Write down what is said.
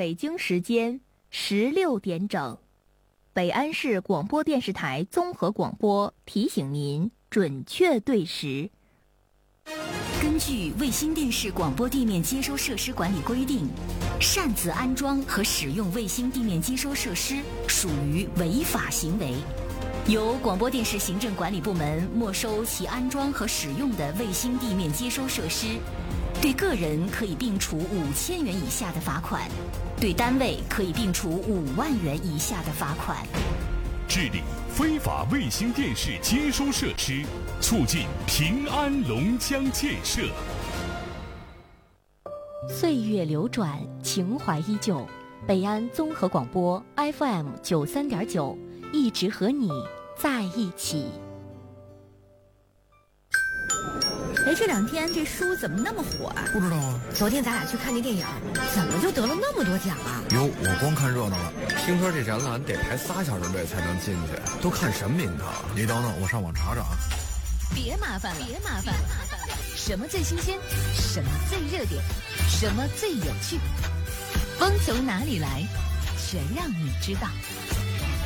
北京时间16点整，北安市广播电视台综合广播提醒您准确对时。 根据卫星电视广播地面接收设施管理规定，擅自安装和使用卫星地面接收设施属于违法行为，由广播电视行政管理部门没收其安装和使用的卫星地面接收设施，对个人可以并处5000元以下的罚款，对单位可以并处5万元以下的罚款。 治理非法卫星电视接收设施，促进平安龙江建设。 岁月流转，情怀依旧。北安综合广播 FM 93.9，一直和你在一起。 哎，这2天这书怎么那么火啊？ 不知道啊。 昨天咱俩去看那电影，怎么就得了那么多奖啊？ 哟，我光看热闹了。听说这展览得排3小时队才能进去，都看什么名堂？你等等，我上网查查啊。 别麻烦了，什么最新鲜，什么最热点，什么最有趣，风从哪里来，全让你知道。